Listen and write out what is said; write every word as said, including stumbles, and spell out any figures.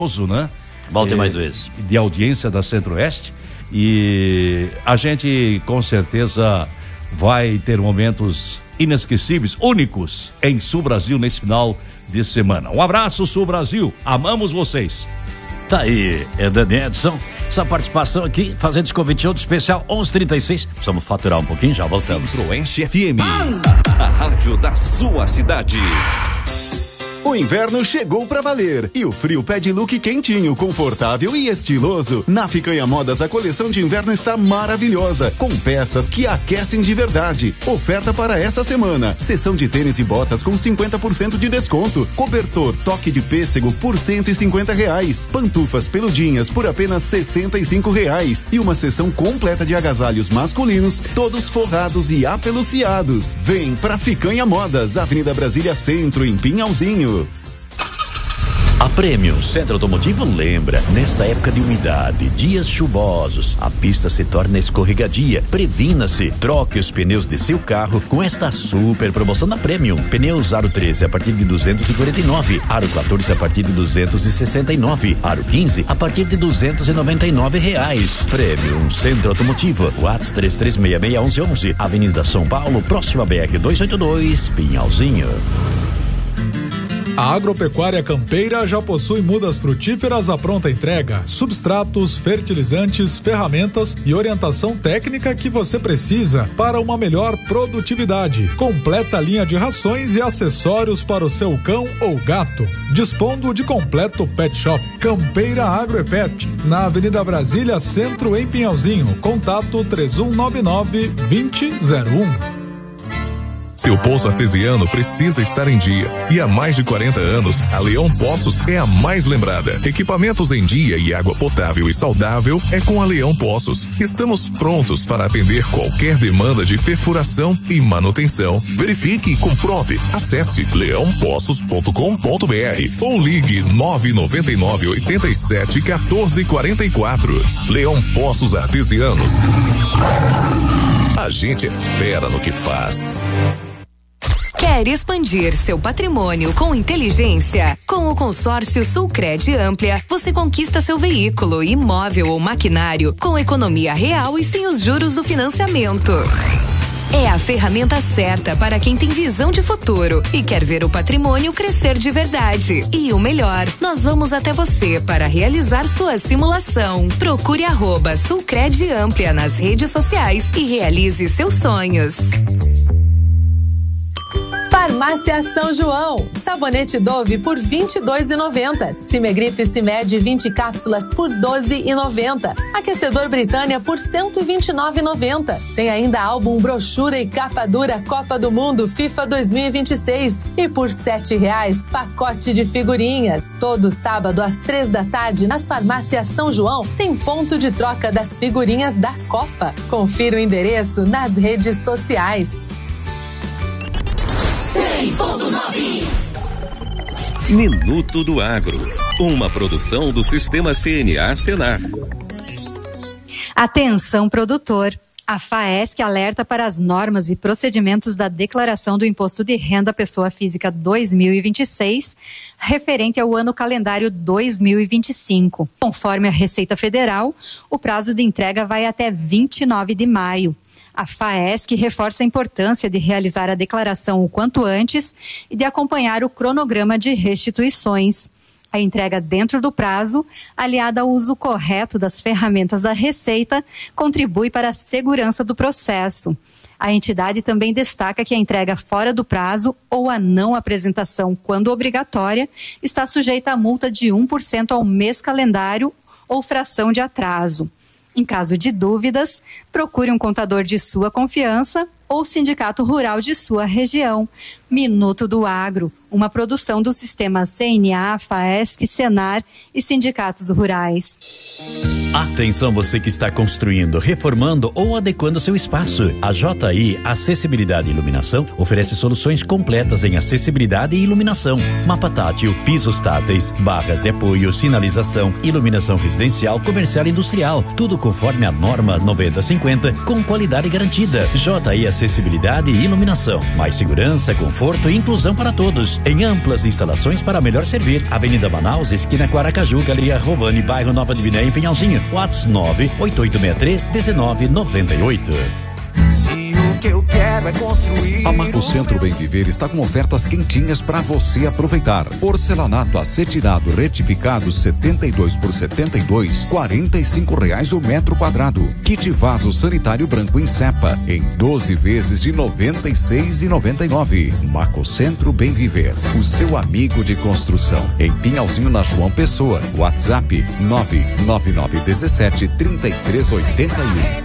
né? Volte mais vezes. De audiência da Centro-Oeste, e a gente com certeza vai ter momentos inesquecíveis, únicos em Sul Brasil nesse final de semana. Um abraço, Sul Brasil, amamos vocês. Tá aí, é Dani Edson, essa participação aqui, fazendo esse convite outro especial, onze e trinta e seis, precisamos faturar um pouquinho, já voltamos. Centro-Oeste F M, a rádio da sua cidade. O inverno chegou pra valer e o frio pede look quentinho, confortável e estiloso. Na Ficanha Modas, a coleção de inverno está maravilhosa, com peças que aquecem de verdade. Oferta para essa semana: seção de tênis e botas com cinquenta por cento de desconto, cobertor toque de pêssego por cento e cinquenta reais, pantufas peludinhas por apenas sessenta e cinco reais e uma seção completa de agasalhos masculinos, todos forrados e apeluciados. Vem pra Ficanha Modas, Avenida Brasília Centro, em Pinhalzinho. A Premium Centro Automotivo lembra, nessa época de umidade, dias chuvosos, a pista se torna escorregadia. Previna-se, troque os pneus de seu carro com esta super promoção da Premium. Pneus Aro treze a partir de duzentos e quarenta e nove, Aro quatorze a partir de duzentos e sessenta e nove, Aro quinze a partir de duzentos e noventa e nove reais. Premium Centro Automotivo, WhatsApp três três seis seis um um um um, Avenida São Paulo, próxima B R duzentos e oitenta e dois, Pinhalzinho. A Agropecuária Campeira já possui mudas frutíferas à pronta entrega, substratos, fertilizantes, ferramentas e orientação técnica que você precisa para uma melhor produtividade. Completa linha de rações e acessórios para o seu cão ou gato, dispondo de completo pet shop. Campeira Agroepet, na Avenida Brasília Centro, em Pinhalzinho. Contato três um nove nove, dois zero zero um. Seu poço artesiano precisa estar em dia. E há mais de quarenta anos, a Leão Poços é a mais lembrada. Equipamentos em dia e água potável e saudável é com a Leão Poços. Estamos prontos para atender qualquer demanda de perfuração e manutenção. Verifique e comprove. Acesse leão poços ponto com ponto b r ou ligue nove nove nove, oito sete, um quatro quatro quatro. Leão Poços Artesianos. A gente é fera no que faz. Quer expandir seu patrimônio com inteligência? Com o consórcio Sulcred Amplia, você conquista seu veículo, imóvel ou maquinário com economia real e sem os juros do financiamento. É a ferramenta certa para quem tem visão de futuro e quer ver o patrimônio crescer de verdade. E o melhor, nós vamos até você para realizar sua simulação. Procure arroba Sulcred Amplia nas redes sociais e realize seus sonhos. Farmácia São João, sabonete Dove por vinte e dois reais e noventa centavos, Cimegripe Cimed vinte cápsulas por doze reais e noventa centavos, aquecedor Britânia por cento e vinte e nove reais e noventa centavos. Tem ainda álbum, brochura e capa dura Copa do Mundo FIFA dois mil e vinte e seis e por sete reais pacote de figurinhas. Todo sábado às três da tarde nas Farmácias São João tem ponto de troca das figurinhas da Copa. Confira o endereço nas redes sociais. cem ponto nove. Minuto do Agro, uma produção do Sistema C N A Senar. Atenção, produtor. A FAESC alerta para as normas e procedimentos da Declaração do Imposto de Renda Pessoa Física dois mil e vinte e seis, referente ao ano calendário dois mil e vinte e cinco. Conforme a Receita Federal, o prazo de entrega vai até vinte e nove de maio. A FAESC reforça a importância de realizar a declaração o quanto antes e de acompanhar o cronograma de restituições. A entrega dentro do prazo, aliada ao uso correto das ferramentas da Receita, contribui para a segurança do processo. A entidade também destaca que a entrega fora do prazo ou a não apresentação, quando obrigatória, está sujeita a multa de um por cento ao mês calendário ou fração de atraso. Em caso de dúvidas, procure um contador de sua confiança ou sindicato rural de sua região. Minuto do Agro, uma produção do Sistema C N A, FAESC, Senar e sindicatos rurais. Atenção, você que está construindo, reformando ou adequando seu espaço. A J I Acessibilidade e Iluminação oferece soluções completas em acessibilidade e iluminação. Mapa tátil, pisos táteis, barras de apoio, sinalização, iluminação residencial, comercial e industrial. Tudo conforme a norma noventa cinquenta, com qualidade garantida. J I Acessibilidade e Iluminação. Mais segurança, conforto conforto e inclusão para todos. Em amplas instalações para melhor servir. Avenida Manaus, esquina Guaracaju, Galeria Rovani, bairro Nova Divinéia, em Pinhalzinho. WhatsApp nove oito oito seis três um nove nove oito. Se o que eu quero é construir. A Maco Centro Bem Viver está com ofertas quentinhas para você aproveitar. Porcelanato acetinado retificado setenta e dois por setenta e dois, quarenta e cinco reais o metro quadrado. Kit vaso sanitário branco em cepa em doze vezes de noventa e seis reais e noventa e nove. Maco Centro Bem Viver, o seu amigo de construção. Em Pinhalzinho, na João Pessoa. WhatsApp nove nove nove um sete três três oito um.